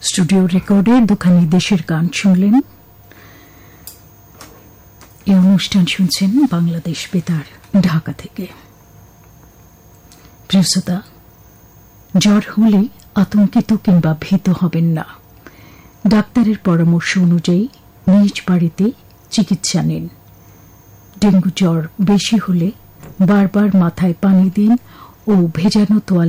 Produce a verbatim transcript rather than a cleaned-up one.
Studio রেকর্ডে দুখানি দেশের গান শুনলেন। এই অনুষ্ঠান শুনছেন বাংলাদেশ বেতার ঢাকা থেকে। প্রিয় শ্রোতা, জ্বর হলে আতঙ্কিত কিংবা ভীত হবেন না। ডাক্তারের পরামর্শ অনুযায়ী নিজ বাড়িতে চিকিৎসা নিন। ডেঙ্গু জ্বর বেশি হলে বারবার মাথায় পানি দিন ও ভেজানো তোয়ালে